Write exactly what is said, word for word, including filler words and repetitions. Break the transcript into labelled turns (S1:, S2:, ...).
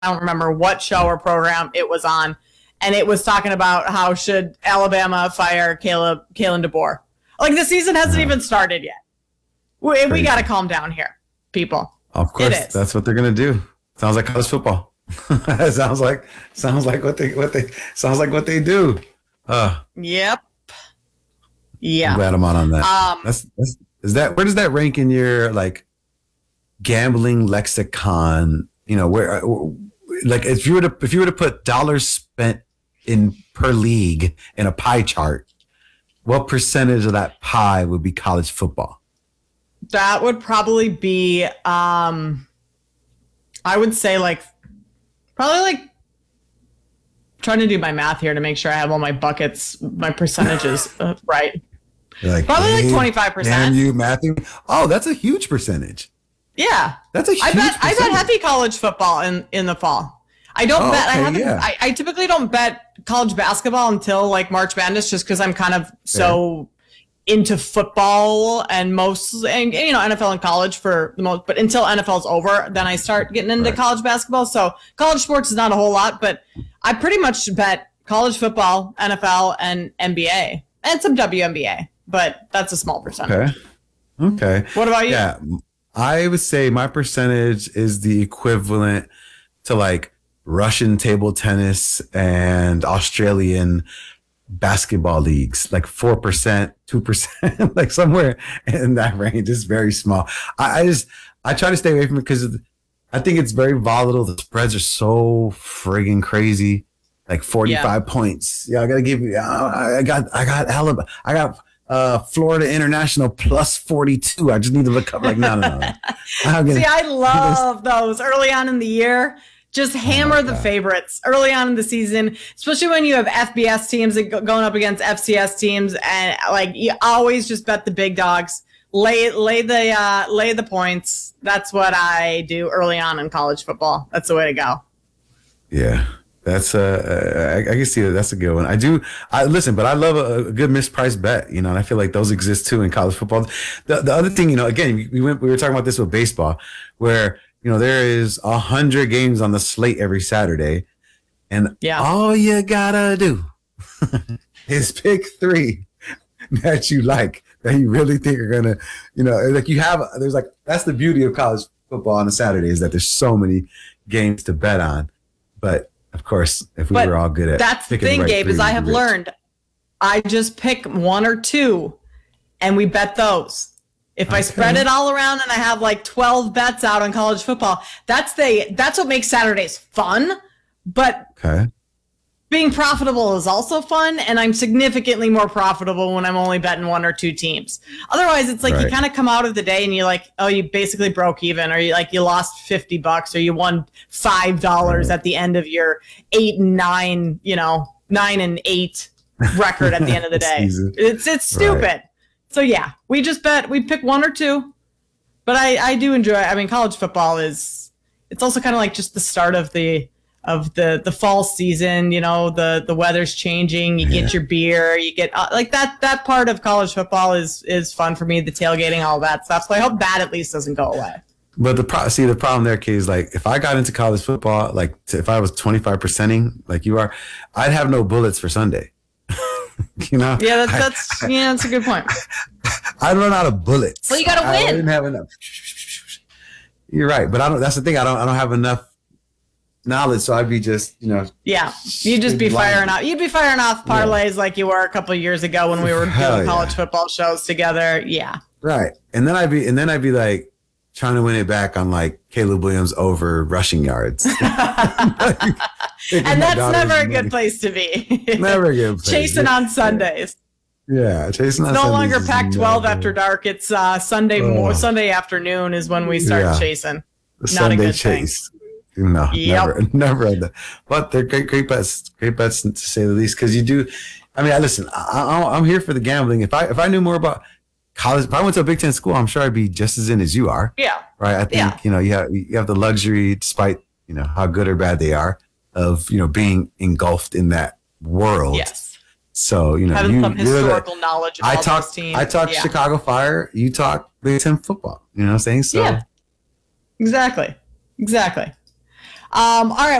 S1: I don't remember what show or program it was on, and it was talking about how should Alabama fire Caleb Kalen DeBoer. Like, the season hasn't uh, even started yet. We, we got to calm down here, people.
S2: Of course, that's what they're gonna do. Sounds like college football. sounds like sounds like what they what they sounds like what they do. Uh,
S1: yep. Yeah.
S2: I'm glad I'm out on that. Um, that's, that's is that where does that rank in your like gambling lexicon? You know, where like if you were to if you were to put dollars spent in per league in a pie chart, what percentage of that pie would be college football?
S1: That would probably be, um, I would say like, probably like, trying to do my math here to make sure I have all my buckets, my percentages uh, right.
S2: Like,
S1: probably
S2: hey,
S1: like twenty-five percent.
S2: Damn you, Matthew. Oh, that's a huge percentage.
S1: Yeah.
S2: That's a huge
S1: I bet,
S2: percentage.
S1: I bet heavy college football in, in the fall. I don't oh, bet, okay, I haven't, yeah. I, I typically don't bet college basketball until like March Madness just because I'm kind of so... Yeah. into football and most, and you know, N F L and college for the most, but until N F L is over, then I start getting into right. college basketball. So college sports is not a whole lot, but I pretty much bet college football, N F L, and N B A, and some W N B A, but that's a small percentage.
S2: Okay. Okay.
S1: What about you?
S2: Yeah, I would say my percentage is the equivalent to like Russian table tennis and Australian basketball leagues, like four percent, two percent, like somewhere in that range. It's very small. I, I just, I try to stay away from it because I think it's very volatile. The spreads are so friggin' crazy, like forty-five yeah. points. Yeah, I gotta give you, I, I got, I got Alabama, I got uh, Florida International plus forty-two. I just need to look up like, no, no, no. Gonna,
S1: See, I love those early on in the year. Just hammer oh the favorites early on in the season, especially when you have F B S teams going up against F C S teams, and like you always just bet the big dogs. Lay lay the uh, lay the points. That's what I do early on in college football. That's the way to go.
S2: Yeah, that's uh, I, I can see that. That's a good one. I do. I listen, but I love a, a good mispriced bet. You know, and I feel like those exist too in college football. The the other thing, you know, again, we went we were talking about this with baseball, where you know, there is a hundred games on the slate every Saturday, and
S1: yeah.
S2: all you gotta do is pick three that you like, that you really think are gonna, you know, like you have. There's like that's the beauty of college football on a Saturday is that there's so many games to bet on. But of course, if we
S1: but
S2: were all good at
S1: that's the thing,
S2: the right
S1: Gabe,
S2: three,
S1: is I have
S2: rich.
S1: learned. I just pick one or two, and we bet those. If okay. I spread it all around and I have like twelve bets out on college football, that's the that's what makes Saturdays fun. But
S2: okay.
S1: being profitable is also fun, and I'm significantly more profitable when I'm only betting one or two teams. Otherwise, it's like right. you kind of come out of the day and you're like, oh, you basically broke even, or you like you lost fifty bucks, or you won five dollars right. at the end of your eight and nine, you know, nine and eight record at the end of the day. It's it's stupid. Right. So yeah, we just bet, we pick one or two, but I, I do enjoy, I mean, college football is, it's also kind of like just the start of the, of the, the fall season, you know, the, the weather's changing, you yeah. get your beer, you get uh, like that, that part of college football is, is fun for me, the tailgating, all that stuff. So I hope that at least doesn't go away.
S2: But the pro- see the problem there, Kay, is like if I got into college football, like to, if I was twenty-five percenting like you are, I'd have no bullets for Sunday. You know,
S1: yeah, that's, that's I, yeah, that's a good point.
S2: I run out of bullets.
S1: Well, you gotta win.
S2: I didn't have enough. You're right, but I don't. That's the thing. I don't. I don't have enough knowledge, so I'd be just, you know.
S1: Yeah, you'd just be firing off. You'd be firing off parlays yeah. like you were a couple of years ago when we were Hell doing college yeah. football shows together. Yeah.
S2: Right, and then I'd be, and then I'd be like trying to win it back on like Caleb Williams over rushing yards. Like,
S1: and that's never a good place to be.
S2: Never a good place.
S1: Chasing on Sundays.
S2: Yeah, chasing on
S1: It's no
S2: Sundays
S1: longer Pac twelve after dark. It's uh, Sunday
S2: oh.
S1: more Sunday afternoon is when we start
S2: yeah.
S1: chasing.
S2: The
S1: Not
S2: Sunday
S1: a good
S2: chase.
S1: thing.
S2: No,
S1: yep.
S2: never, never had that. But they're great, great bets, great bets to say the least. Because you do, I mean, I listen. I, I, I'm here for the gambling. If I if I knew more about college, if I went to a Big Ten school, I'm sure I'd be just as in as you are.
S1: Yeah.
S2: Right. I think
S1: yeah.
S2: you know you have you have the luxury, despite you know how good or bad they are, of you know being engulfed in that world.
S1: Yes.
S2: So you know
S1: having
S2: you,
S1: some historical
S2: the,
S1: knowledge of
S2: I
S1: all
S2: talk,
S1: those teams.
S2: I talk
S1: yeah.
S2: Chicago Fire. You talk Big Ten football. You know what I'm saying? So
S1: yeah. Exactly. Exactly. Um, all right.